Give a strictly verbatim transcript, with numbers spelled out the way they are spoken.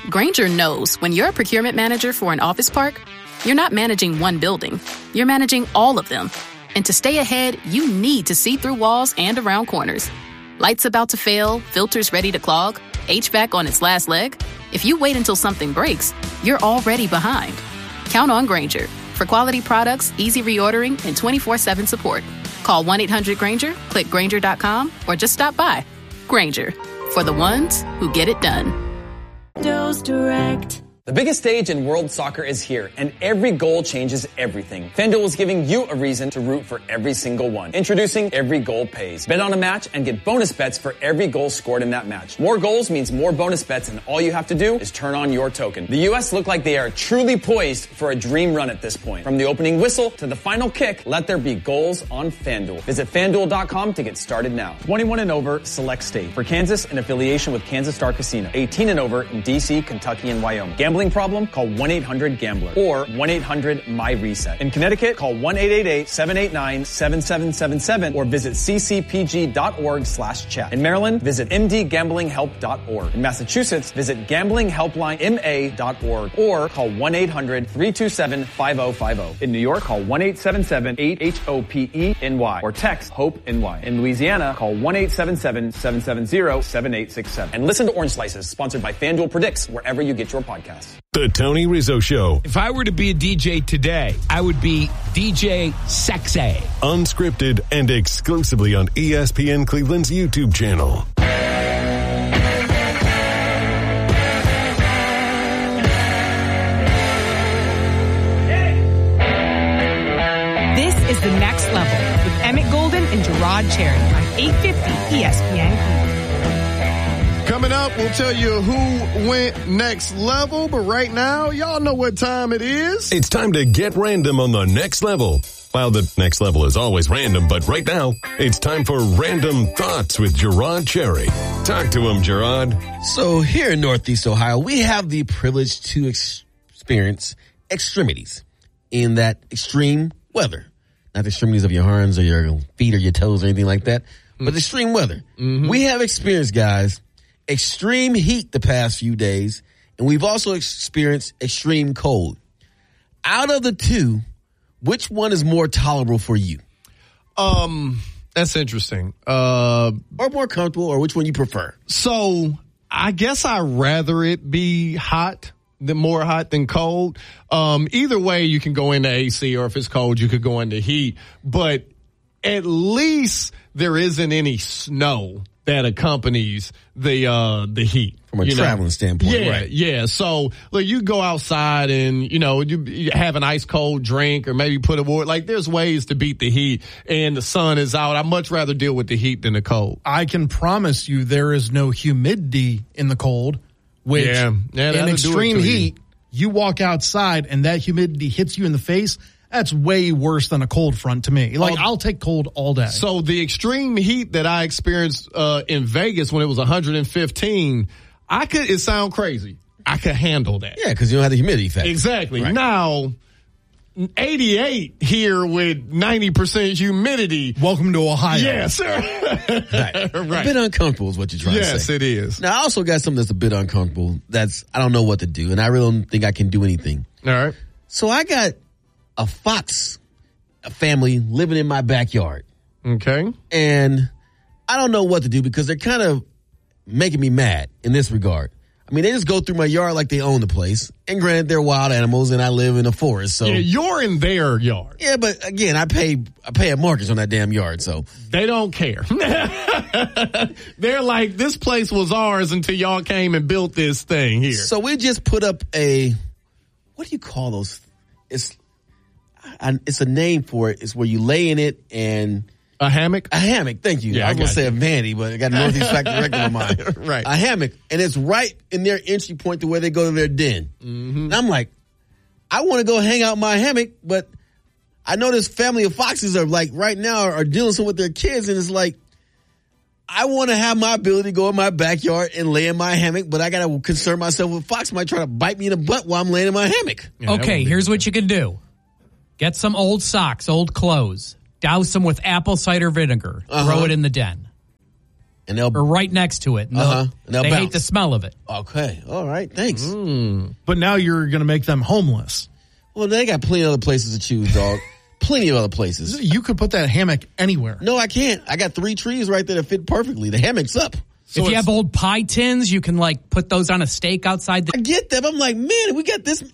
Grainger knows when you're a procurement manager for an office park, you're not managing one building. You're managing all of them. And to stay ahead, you need to see through walls and around corners. Lights about to fail, filters ready to clog, H V A C on its last leg. If you wait until something breaks, you're already behind. Count on Grainger for quality products, easy reordering, and twenty-four seven support. Call one eight hundred Grainger, click Grainger dot com, or just stop by. Grainger, for the ones who get it done. Dose Direct. The biggest stage in world soccer is here, and every goal changes everything. FanDuel is giving you a reason to root for every single one. Introducing Every Goal Pays. Bet on a match and get bonus bets for every goal scored in that match. More goals means more bonus bets, and all you have to do is turn on your token. The U S look like they are truly poised for a dream run at this point. From the opening whistle to the final kick, let there be goals on FanDuel. Visit FanDuel dot com to get started now. twenty-one and over, select state. For Kansas, an affiliation with Kansas Star Casino. eighteen and over in D C, Kentucky, and Wyoming. Gambling problem? Call one eight hundred gambler or one eight hundred my reset. In Connecticut, call one eight eight eight, seven eight nine, seven seven seven seven or visit c c p g dot org slash chat. In Maryland, visit m d gambling help dot org. In Massachusetts, visit gambling helpline m a dot org or call one eight hundred, three two seven, five oh five oh. In New York, call one eight seven seven, eight H O P E N Y or text HOPE-NY. In Louisiana, call one eight seven seven, seven seven zero, seven eight six seven. And listen to Orange Slices, sponsored by FanDuel Predicts, wherever you get your podcasts. The Tony Rizzo Show. If I were to be a D J today, I would be D J Sexy. Unscripted and exclusively on E S P N Cleveland's YouTube channel. This is The Next Level with Emmett Golden and Gerard Cherry on eight fifty E S P N Cleveland. Coming up, we'll tell you who went next level, but right now, y'all know what time it is. It's time to get random on the next level. Well, the next level is always random, but right now, it's time for Random Thoughts with Gerard Cherry. Talk to him, Gerard. So here in Northeast Ohio, we have the privilege to ex- experience extremities in that extreme weather. Not the extremities of your arms or your feet or your toes or anything like that, mm-hmm. but extreme weather. Mm-hmm. We have experienced, guys, extreme heat the past few days, and we've also experienced extreme cold. Out of the two, which one is more tolerable for you? Um, that's interesting. Uh, or more comfortable, or which one you prefer? So I guess I'd rather it be hot than more hot than cold. Um, either way, you can go into A C, or if it's cold, you could go into heat. But at least there isn't any snow that accompanies the uh the heat from a you traveling know? standpoint. Yeah, right. yeah. So look, you go outside and you know you, you have an ice cold drink, or maybe put a water. Like there's ways to beat the heat, and the sun is out. I'd much rather deal with the heat than the cold. I can promise you there is no humidity in the cold, which yeah. Yeah, in extreme heat, you. you walk outside and that humidity hits you in the face. That's way worse than a cold front to me. Like, um, I'll take cold all day. So the extreme heat that I experienced uh, in Vegas when it was one hundred fifteen, I could, it sound crazy. I could handle that. Yeah, because you don't have the humidity factor. Exactly. Right. Now, eighty-eight here with ninety percent humidity. Welcome to Ohio. Yes, sir. right. right. A bit uncomfortable is what you're trying yes, to say. Yes, it is. Now, I also got something that's a bit uncomfortable. That's, I don't know what to do, and I really don't think I can do anything. All right. So I got a fox a family living in my backyard. Okay. And I don't know what to do because they're kind of making me mad in this regard. I mean, they just go through my yard like they own the place. And granted, they're wild animals and I live in a forest. So yeah, you're in their yard. Yeah, but again, I pay I pay a mortgage on that damn yard, so. They don't care. They're like, this place was ours until y'all came and built this thing here. So we just put up a, what do you call those? It's, I, it's a name for it. It's where you lay in it and. A hammock? A hammock, thank you. Yeah, I was I going to say you. a vanity, but I got Northeast Factory Record on mine. Right. A hammock. And it's right in their entry point to where they go to their den. Mm-hmm. And I'm like, I want to go hang out in my hammock, but I know this family of foxes are like right now are dealing with their kids. And it's like, I want to have my ability to go in my backyard and lay in my hammock, but I got to concern myself with fox might try to bite me in the butt while I'm laying in my hammock. Yeah, okay, here's what you can do. Get some old socks, old clothes. Douse them with apple cider vinegar. Uh-huh. Throw it in the den. And they'll or right next to it. And Uh-huh. they'll- And they'll they bounce. hate the smell of it. Okay. All right. Thanks. But now you're going to make them homeless. Well, they got plenty of other places to choose, dog. Plenty of other places. You could put that hammock anywhere. No, I can't. I got three trees right there that fit perfectly. The hammock's up. So if you have old pie tins, you can like put those on a stake outside the I get them. I'm like, man, we got this